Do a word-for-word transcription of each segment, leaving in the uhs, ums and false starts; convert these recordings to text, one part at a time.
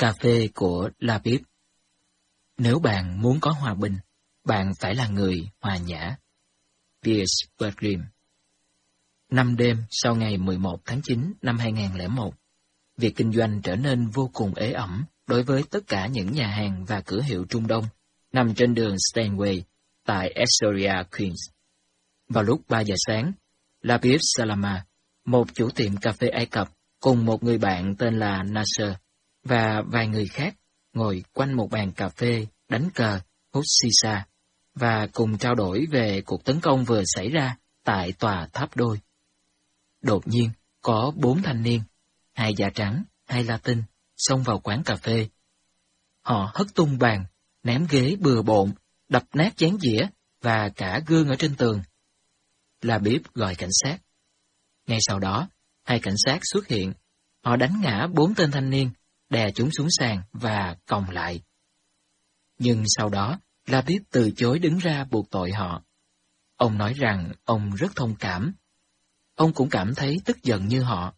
Cà phê của Labib. Nếu bạn muốn có hòa bình, bạn phải là người hòa nhã. Piers Bergrim. Năm đêm sau ngày mười một tháng chín năm hai nghìn lẻ một, việc kinh doanh trở nên vô cùng ế ẩm đối với tất cả những nhà hàng và cửa hiệu Trung Đông nằm trên đường Steinway tại Astoria, Queens. Vào lúc ba giờ sáng, Labib Salama, một chủ tiệm cà phê Ai Cập, cùng một người bạn tên là Nasser và vài người khác ngồi quanh một bàn cà phê, đánh cờ, hút shisha và cùng trao đổi về cuộc tấn công vừa xảy ra tại tòa tháp đôi. Đột nhiên, có bốn thanh niên, hai da trắng, hai Latin, xông vào quán cà phê. Họ hất tung bàn, ném ghế bừa bộn, đập nát chén dĩa và cả gương ở trên tường. Labib gọi cảnh sát. Ngay sau đó, hai cảnh sát xuất hiện. Họ đánh ngã bốn tên thanh niên, đè chúng xuống sàn và còng lại. Nhưng sau đó, Labib từ chối đứng ra buộc tội họ. Ông nói rằng ông rất thông cảm. Ông cũng cảm thấy tức giận như họ.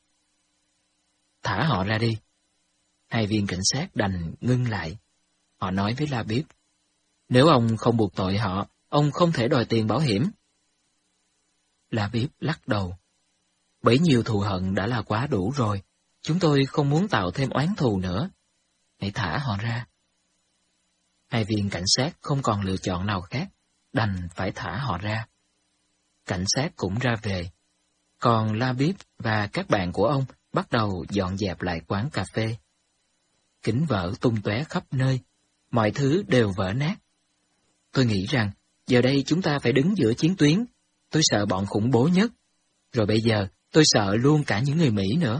Thả họ ra đi. Hai viên cảnh sát đành ngưng lại. Họ nói với Labib, nếu ông không buộc tội họ, ông không thể đòi tiền bảo hiểm. Labib lắc đầu. Bấy nhiêu thù hận đã là quá đủ rồi. Chúng tôi không muốn tạo thêm oán thù nữa. Hãy thả họ ra. Hai viên cảnh sát không còn lựa chọn nào khác, đành phải thả họ ra. Cảnh sát cũng ra về. Còn Labib và các bạn của ông bắt đầu dọn dẹp lại quán cà phê. Kính vỡ tung tóe khắp nơi, mọi thứ đều vỡ nát. Tôi nghĩ rằng, giờ đây chúng ta phải đứng giữa chiến tuyến. Tôi sợ bọn khủng bố nhất. Rồi bây giờ, tôi sợ luôn cả những người Mỹ nữa.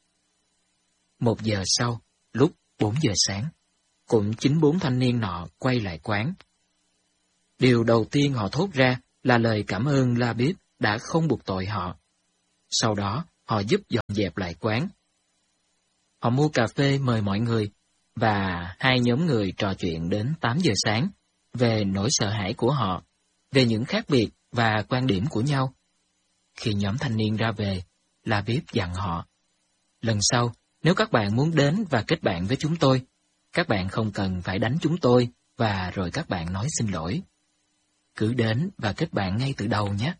Một giờ sau, lúc bốn giờ sáng, cũng chính bốn thanh niên nọ quay lại quán. Điều đầu tiên họ thốt ra là lời cảm ơn Labib đã không buộc tội họ. Sau đó, họ giúp dọn dẹp lại quán. Họ mua cà phê mời mọi người, và hai nhóm người trò chuyện đến tám giờ sáng về nỗi sợ hãi của họ, về những khác biệt và quan điểm của nhau. Khi nhóm thanh niên ra về, Labib dặn họ, lần sau, nếu các bạn muốn đến và kết bạn với chúng tôi, các bạn không cần phải đánh chúng tôi và rồi các bạn nói xin lỗi. Cứ đến và kết bạn ngay từ đầu nhé.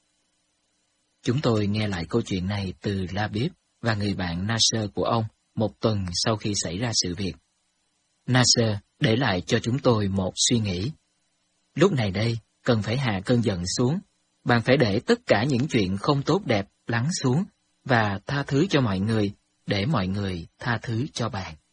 Chúng tôi nghe lại câu chuyện này từ Labib và người bạn Nasser của ông một tuần sau khi xảy ra sự việc. Nasser để lại cho chúng tôi một suy nghĩ. Lúc này đây, cần phải hạ cơn giận xuống. Bạn phải để tất cả những chuyện không tốt đẹp lắng xuống và tha thứ cho mọi người, để mọi người tha thứ cho bạn.